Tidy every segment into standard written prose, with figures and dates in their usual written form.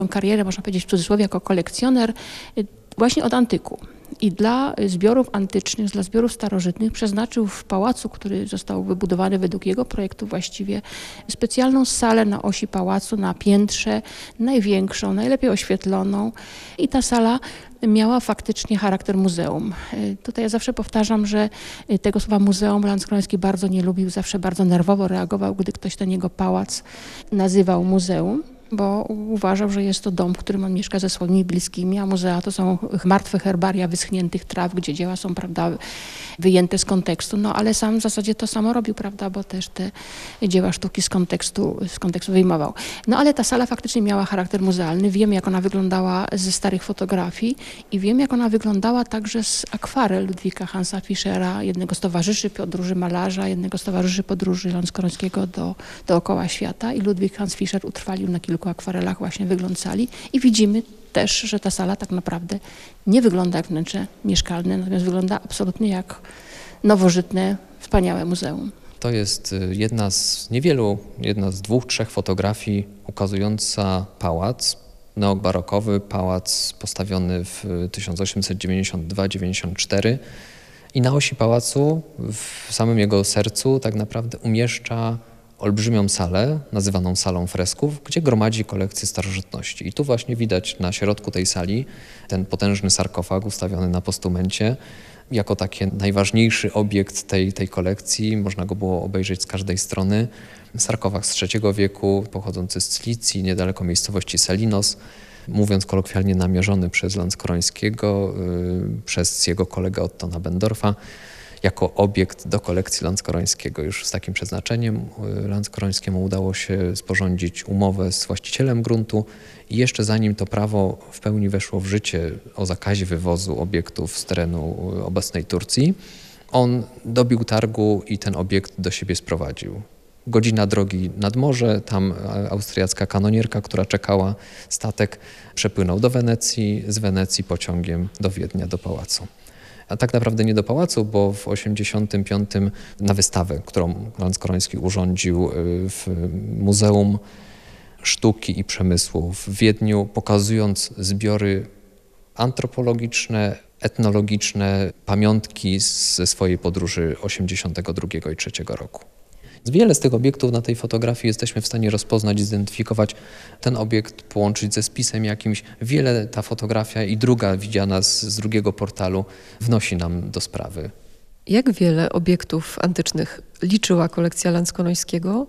karierę, można powiedzieć w cudzysłowie, jako kolekcjoner właśnie od antyku. I dla zbiorów antycznych, dla zbiorów starożytnych przeznaczył w pałacu, który został wybudowany według jego projektu właściwie, specjalną salę na osi pałacu, na piętrze, największą, najlepiej oświetloną. I ta sala miała faktycznie charakter muzeum. Tutaj ja zawsze powtarzam, że tego słowa muzeum Lanskroński bardzo nie lubił, zawsze bardzo nerwowo reagował, gdy ktoś ten jego pałac nazywał muzeum, bo uważał, że jest to dom, w którym on mieszka ze swoimi bliskimi, a muzea to są martwe herbaria wyschniętych traw, gdzie dzieła są, prawda, wyjęte z kontekstu. No ale sam w zasadzie to samo robił, prawda, bo też te dzieła sztuki z kontekstu wyjmował. No ale ta sala faktycznie miała charakter muzealny. Wiem, jak ona wyglądała ze starych fotografii i wiem, jak ona wyglądała także z akwarel Ludwika Hansa Fischera, jednego z towarzyszy podróży malarza, jednego z towarzyszy podróży Lanskrońskiego dookoła świata. I Ludwik Hans Fischer utrwalił na kilku akwarelach właśnie wygląd sali i widzimy też, że ta sala tak naprawdę nie wygląda jak wnętrze mieszkalne, natomiast wygląda absolutnie jak nowożytne, wspaniałe muzeum. To jest jedna z dwóch, trzech fotografii ukazująca pałac neobarokowy, pałac postawiony w 1892-94 i na osi pałacu, w samym jego sercu tak naprawdę umieszcza olbrzymią salę, nazywaną salą fresków, gdzie gromadzi kolekcję starożytności. I tu właśnie widać na środku tej sali ten potężny sarkofag ustawiony na postumencie. Jako taki najważniejszy obiekt tej kolekcji, można go było obejrzeć z każdej strony. Sarkofag z III wieku, pochodzący z Cylicji, niedaleko miejscowości Selinos, mówiąc kolokwialnie namierzony przez Lanskorońskiego, przez jego kolegę Ottona Bendorfa, jako obiekt do kolekcji Lanskorońskiego. Już z takim przeznaczeniem Lanskorońskiemu udało się sporządzić umowę z właścicielem gruntu i jeszcze zanim to prawo w pełni weszło w życie o zakazie wywozu obiektów z terenu obecnej Turcji, on dobił targu i ten obiekt do siebie sprowadził. Godzina drogi nad morze, tam austriacka kanonierka, która czekała, statek przepłynął do Wenecji, z Wenecji pociągiem do Wiednia, do pałacu. A tak naprawdę nie do pałacu, bo w 1985 na wystawę, którą Lanskoroński urządził w Muzeum Sztuki i Przemysłu w Wiedniu, pokazując zbiory antropologiczne, etnologiczne, pamiątki ze swojej podróży 1982 i 1983 roku. Wiele z tych obiektów na tej fotografii jesteśmy w stanie rozpoznać, zidentyfikować. Ten obiekt połączyć ze spisem jakimś. Wiele ta fotografia i druga widziana z drugiego portalu wnosi nam do sprawy. Jak wiele obiektów antycznych liczyła kolekcja Lanskorońskiego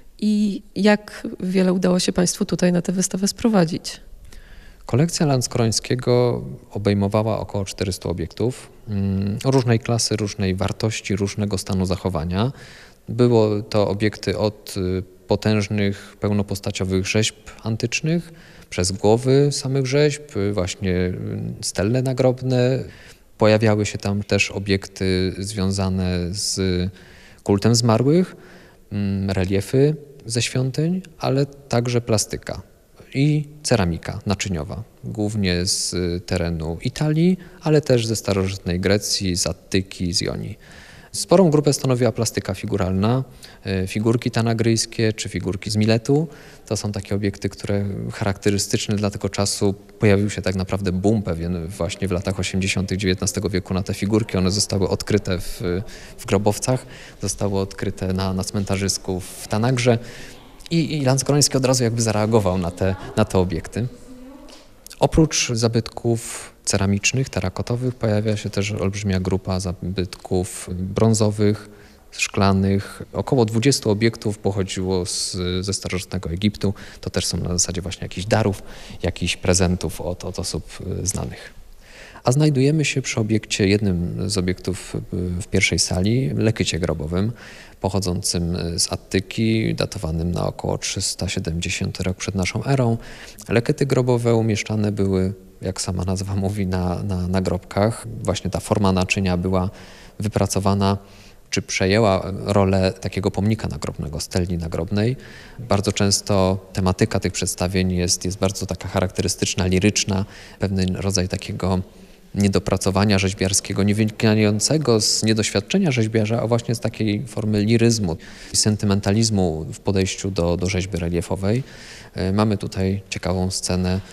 i jak wiele udało się Państwu tutaj na tę wystawę sprowadzić? Kolekcja Lanskorońskiego obejmowała około 400 obiektów różnej klasy, różnej wartości, różnego stanu zachowania. Było to obiekty od potężnych, pełnopostaciowych rzeźb antycznych, przez głowy samych rzeźb, właśnie stelle nagrobne. Pojawiały się tam też obiekty związane z kultem zmarłych, reliefy ze świątyń, ale także plastyka i ceramika naczyniowa, głównie z terenu Italii, ale też ze starożytnej Grecji, z Attyki, z Jonii. Sporą grupę stanowiła plastyka figuralna, figurki tanagryjskie czy figurki z Miletu. To są takie obiekty, które charakterystyczne dla tego czasu. Pojawił się tak naprawdę boom pewien właśnie w latach 80. XIX wieku na te figurki. One zostały odkryte w grobowcach, zostały odkryte na cmentarzysku w Tanagrze i Lanskoroński od razu jakby zareagował na te obiekty. Oprócz zabytków ceramicznych, terakotowych pojawia się też olbrzymia grupa zabytków brązowych, szklanych. Około 20 obiektów pochodziło ze starożytnego Egiptu. To też są na zasadzie właśnie jakichś darów, jakichś prezentów od osób znanych. A znajdujemy się przy obiekcie, jednym z obiektów w pierwszej sali, lekycie grobowym, pochodzącym z Attyki, datowanym na około 370 rok przed naszą erą. Lekyty grobowe umieszczane były, jak sama nazwa mówi, na nagrobkach. Właśnie ta forma naczynia była wypracowana, czy przejęła rolę takiego pomnika nagrobnego, stelni nagrobnej. Bardzo często tematyka tych przedstawień jest bardzo taka charakterystyczna, liryczna, pewien rodzaj takiego niedopracowania rzeźbiarskiego, nie wynikającego z niedoświadczenia rzeźbiarza, a właśnie z takiej formy liryzmu, sentymentalizmu w podejściu do rzeźby reliefowej. Mamy tutaj ciekawą scenę